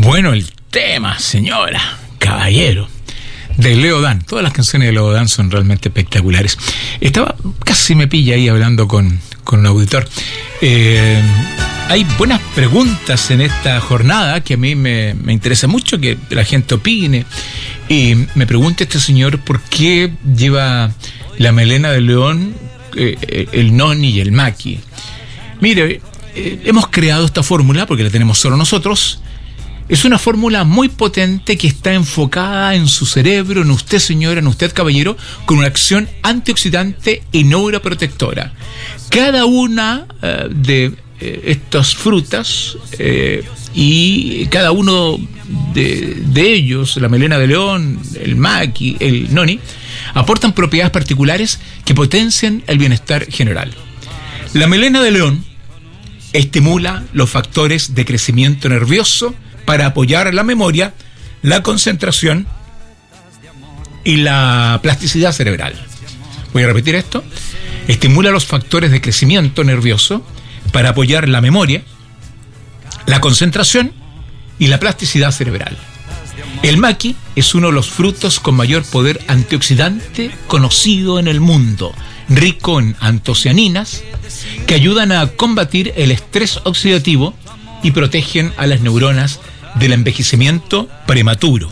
Bueno, el tema, señora, caballero, de Leo Dan. Todas las canciones de Leo Dan son realmente espectaculares. Casi me pilla ahí hablando con un auditor. Hay buenas preguntas en esta jornada que a mí me interesa mucho que la gente opine. Y me pregunta este señor por qué lleva la melena de león el noni y el maqui. Mire, hemos creado esta fórmula porque la tenemos solo nosotros. Es una fórmula muy potente que está enfocada en su cerebro, en usted, señora, en usted, caballero, con una acción antioxidante y neuroprotectora. Cada una de estas frutas y cada uno de ellos, la melena de león, el maqui, el noni, aportan propiedades particulares que potencian el bienestar general. La melena de león estimula los factores de crecimiento nervioso para apoyar la memoria, la concentración y la plasticidad cerebral. Voy a repetir esto. Estimula los factores de crecimiento nervioso para apoyar la memoria, la concentración y la plasticidad cerebral. El maqui es uno de los frutos con mayor poder antioxidante conocido en el mundo, rico en antocianinas que ayudan a combatir el estrés oxidativo y protegen a las neuronas del envejecimiento prematuro.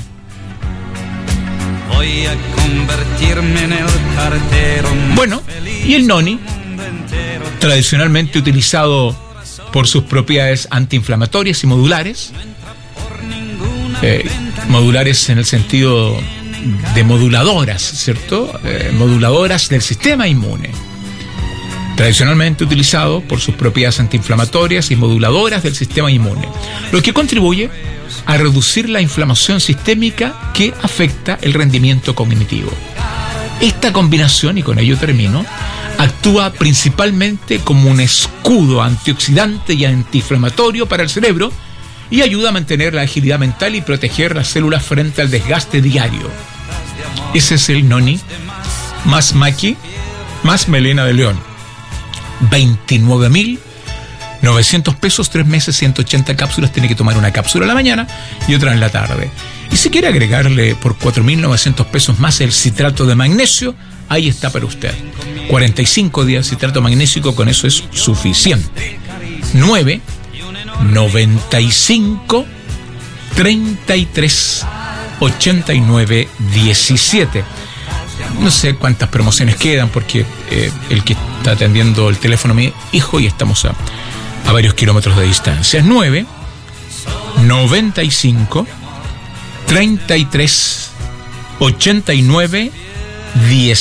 Voy a convertirme en el cartero. Bueno, y el noni, tradicionalmente utilizado por sus propiedades antiinflamatorias y modulares, modulares en el sentido de moduladoras, ¿cierto? Moduladoras del sistema inmune. Tradicionalmente utilizado por sus propiedades antiinflamatorias y moduladoras del sistema inmune, lo que contribuye a reducir la inflamación sistémica que afecta el rendimiento cognitivo. Esta combinación, y con ello termino, actúa principalmente como un escudo antioxidante y antiinflamatorio para el cerebro y ayuda a mantener la agilidad mental y proteger las células frente al desgaste diario. Ese es el noni, más maqui, más melena de león. 29.900 pesos, 3 meses, 180 cápsulas. Tiene que tomar una cápsula en la mañana y otra en la tarde. Y si quiere agregarle por 4.900 pesos más el citrato de magnesio, ahí está para usted. 45 días de citrato magnésico, con eso es suficiente. 9 95 33 89 17. No sé cuántas promociones quedan porque el que está atendiendo el teléfono mi hijo y estamos a varios kilómetros de distancia. 9 95 33 89 17.